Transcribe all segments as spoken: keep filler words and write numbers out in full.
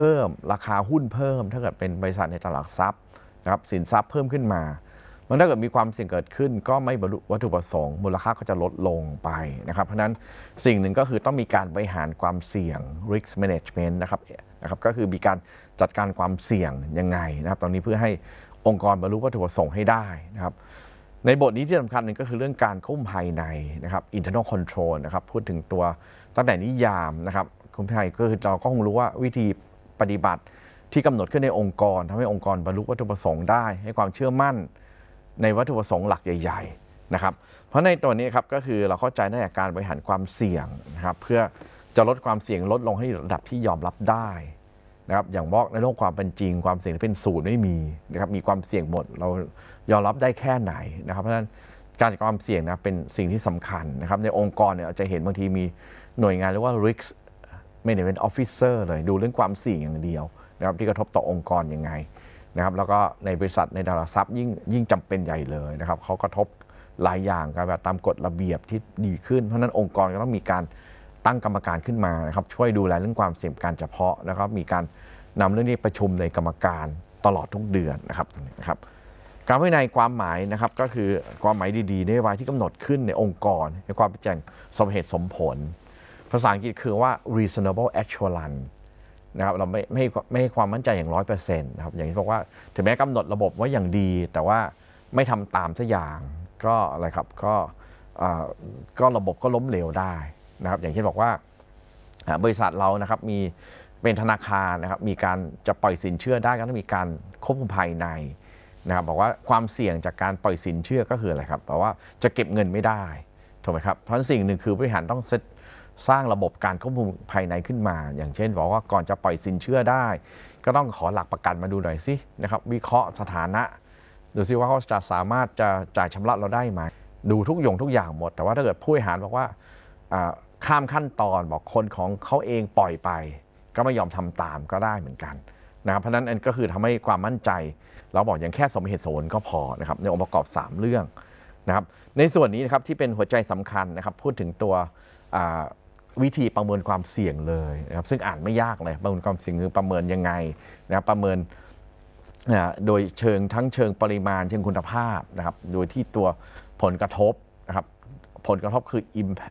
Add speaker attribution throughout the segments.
Speaker 1: พิ่มราคาหุ้นเพิ่มถ้าเกิดเป็นบริษัทในตลาดทรัพย์นะครับสินทรัพย์เพิ่มขึ้นมามันถ้าเกิดมีความเสี่ยงเกิดขึ้นก็ไม่บรรลุวัตถุประสงค์มูลค่าก็จะลดลงไปนะครับเพราะนั้นสิ่งหนึ่งก็คือต้องมีการบริหารความเสี่ยง risk management นะครับนะครับก็คือมีการจัดการความเสี่ยงยังไงนะครับตอนนี้เพื่อให้องค์กรบรรลุวัตถุประสงค์ให้ได้นะครับในบทนี้ที่สำคัญหนึ่งก็คือเรื่องการควบคุมภายในนะครับ internal control นะครับพูดถึงตัวตั้งแต่นิยามนะครับคุณภายก็คือเราก็คงรู้ว่าวิธีปฏิบัติที่กำหนดขึ้นในองค์กรทำให้องค์กรบรรลุวัตถุประสงค์ได้ให้ความเชื่อมั่นในวัตถุประสงค์หลักใหญ่ๆนะครับเพราะในตัวนี้ครับก็คือเราเข้าใจในการบริหารความเสี่ยงนะครับเพื่อจะลดความเสี่ยงลดลงให้ระดับที่ยอมรับได้นะครับอย่างบอกในโลกความเป็นจริงความเสี่ยงที่เป็นศูนย์ไม่มีนะครับมีความเสี่ยงหมดเรายอมรับได้แค่ไหนนะครับเพราะฉะนั้นการจัดการความเสี่ยงนะเป็นสิ่งที่สำคัญนะครับในองค์กรเนี่ยจะเห็นบางทีมีหน่วยงานเรียกว่า risk management officer เลยดูเรื่องความเสี่ยงอย่างเดียวนะครับที่กระทบต่อองค์กรยังไงนะครับแล้วก็ในบริษัทในตลาดทรัพย์ยิ่งยิ่งจำเป็นใหญ่เลยนะครับเขากระทบหลายอย่างการแบบตามกฎระเบียบที่ดีขึ้นเพราะนั้นองค์กรก็ต้องมีการตั้งกรรมการขึ้นมานะครับช่วยดูแลเรื่องความเสี่ยงการเฉพาะแล้วก็มีการนำเรื่องนี้ประชุมในกรรมการตลอดทุกเดือนนะครับนะครับการวินัยความหมายนะครับก็คือความหมายดีๆนโยบายที่กำหนดขึ้นในองค์กรในความเป็นแจ้งสมเหตุสมผลภาษาอังกฤษคือว่า reasonable assurance นะครับเราไม่ไม่ไม่ให้ความมั่นใจอย่างร้อยเปอร์เซ็นต์นะครับอย่างที่บอกว่าถึงแม้กำหนดระบบไว้อย่างดีแต่ว่าไม่ทำตามสักอย่างก็อะไรครับก็ก็ระบบก็ล้มเหลวได้นะครับอย่างที่บอกว่าบริษัทเรานะครับมีเป็นธนาคารนะครับมีการจะปล่อยสินเชื่อได้ก็ต้องมีการควบคุมภายในนะครับบอกว่าความเสี่ยงจากการปล่อยสินเชื่อก็คืออะไรครับแปลว่าจะเก็บเงินไม่ได้ถูกไหมครับเพราะสิ่งหนึ่งคือบริหารต้องเซตสร้างระบบการควบคุมภายในขึ้นมาอย่างเช่นบอกว่าก่อนจะปล่อยสินเชื่อได้ก็ต้องขอหลักประกันมาดูหน่อยสินะครับวิเคราะห์สถานะดูซิว่าเขาจะสามารถจะจ่ายชำระเราได้ไหมดูทุกอย่างทุกอย่างหมดแต่ว่าถ้าเกิดผู้บริหารบอกว่าข้ามขั้นตอนบอกคนของเขาเองปล่อยไปก็ไม่ยอมทำตามก็ได้เหมือนกันนะครับเพราะนั้นอันก็คือทำให้ความมั่นใจเราบอกอย่างแค่สมเหตุสมผลก็พอนะครับในองค์ประกอบสามเรื่องนะครับในส่วนนี้นะครับที่เป็นหัวใจสำคัญนะครับพูดถึงตัววิธีประเมินความเสี่ยงเลยนะครับซึ่งอ่านไม่ยากเลยประเมินความเสี่ยงคือประเมินยังไงนะครับประเมินโดยเชิงทั้งเชิงปริมาณเชิงคุณภาพนะครับโดยที่ตัวผลกระทบนะครับผลกระทบคือ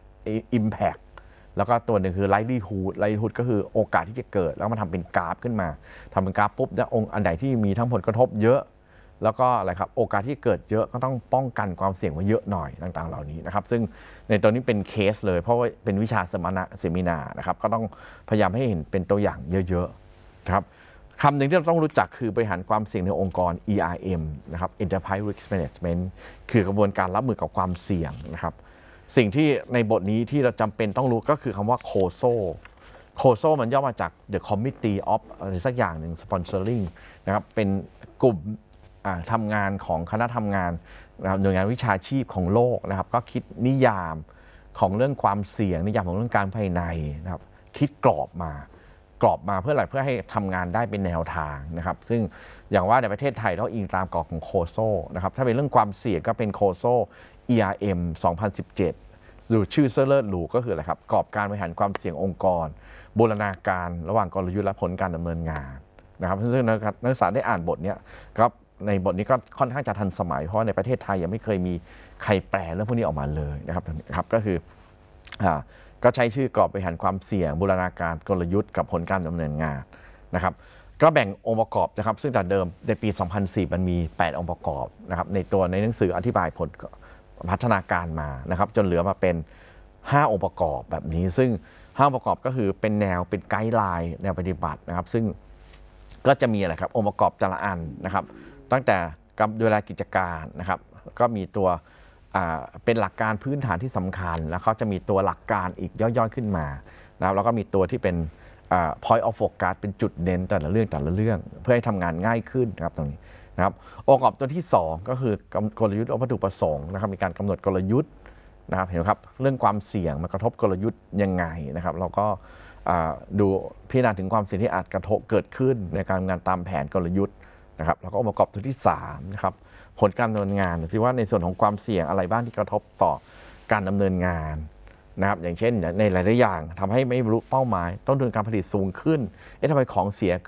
Speaker 1: impact แล้วก็ตัวหนึ่งคือ likelihood likelihood ก็คือโอกาสที่จะเกิดแล้วมาทำเป็นกราฟขึ้นมาทำเป็นกราฟปุ๊บแล้วองค์อันใดที่มีทั้งผลกระทบเยอะแล้วก็อะไรครับโอกาสที่เกิดเยอะก็ต้องป้องกันความเสี่ยงไว้เยอะหน่อยต่างๆเหล่านี้นะครับซึ่งในตัวนี้เป็นเคสเลยเพราะว่าเป็นวิชาสมนาเซมินานะครับก็ต้องพยายามให้เห็นเป็นตัวอย่างเยอะๆนะครับคำหนึ่งที่เราต้องรู้จักคือบริหารความเสี่ยงในองค์กร อี อาร์ เอ็ม นะครับ Enterprise Risk Management คือกระบวนการรับมือกับความเสี่ยงนะครับสิ่งที่ในบทนี้ที่เราจำเป็นต้องรู้ก็คือคำว่า โคโซ โคโซ มันย่อมาจาก The Committee of อะไรสักอย่างหนึ่ง Sponsoring นะครับเป็นกลุ่มทำงานของคณะทำงานหน่วยงานวิชาชีพของโลกนะครับก็คิดนิยามของเรื่องความเสี่ยงนิยามของเรื่องการภายในนะครับคิดกรอบมากรอบมาเพื่ออะไรเพื่อให้ทำงานได้เป็นแนวทางนะครับซึ่งอย่างว่าในประเทศไทยเราอิงตามกรอบของโคโซนะครับถ้าเป็นเรื่องความเสี่ยงก็เป็นโคโซ อี อาร์ เอ็ม สองพันสิบเจ็ดหรือชื่อเซอร์เลอร์ลูก็คืออะไรครับกรอบการบริหารความเสี่ยงองค์กรบูรณาการระหว่างกลยุทธ์และผลการดำเนินงานนะครับซึ่งนักศึกษาได้อ่านบทนี้ก็ในบทนี้ก็ค่อนข้างจะทันสมัยเพราะในประเทศไทยยังไม่เคยมีใครแปลเรื่องพวกนี้ออกมาเลยนะครับครับก็คือก็ใช้ชื่อกรอบบริหารความเสี่ยงบูรณาการกลยุทธ์กับผลการดำเนินงานนะครับก็แบ่งองค์ประกอบนะครับซึ่งแต่เดิมในปีสองพันสี่มันมีแปดองค์ประกอบนะครับในตัวในหนังสืออธิบายผลพัฒนาการมานะครับจนเหลือมาเป็นห้าองค์ประกอบแบบนี้ซึ่งห้าองค์ประกอบก็คือเป็นแนวเป็นไกด์ไลน์แนวปฏิบัตินะครับซึ่งก็จะมีอะไรครับองค์ประกอบแต่ละอันนะครับตั้งแต่การดูแลกิจการนะครับก็มีตัวเป็นหลักการพื้นฐานที่สำคัญแล้วเขาจะมีตัวหลักการอีกย่อยๆขึ้นมานะครับแล้วก็มีตัวที่เป็น point of focus เป็นจุดเน้นแต่ละเรื่องแต่ละเรื่องเพื่อให้ทำงานง่ายขึ้นนะครับตรงนี้นะครับองค์ประกอบตัวที่สองก็คือกลยุทธ์วัตถุประสงค์นะครับมีการกำหนดกลยุทธ์นะครับเห็นไหมครับเรื่องความเสี่ยงมันกระทบกลยุทธ์ยังไงนะครับเราก็ดูพิจารณาถึงความเสี่ยงที่อาจกระทบเกิดขึ้นในการงานตามแผนกลยุทธ์นะครับแล้วก็องค์ประกอบตัวที่สามนะครับผลการดำเนินงานหรือว่าในส่วนของความเสี่ยงอะไรบ้างที่กระทบต่อการดำเนินงานนะครับอย่างเช่นในหลายๆอย่างทำให้ไม่บรรลุเป้าหมายต้นทุนการผลิตสูงขึ้นเอ๊ะทำไมของเสีย